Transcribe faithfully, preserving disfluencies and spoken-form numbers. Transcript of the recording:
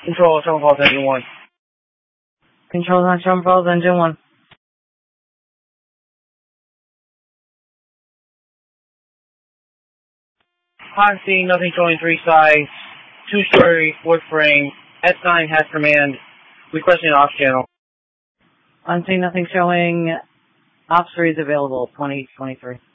Control, Seven Falls Engine one. Control on Seven Falls Engine one. Hot scene, nothing showing three sides, two-story wood frame, S nine has command, requesting off channel. On scene, nothing showing, ops three is available, twenty twenty-three.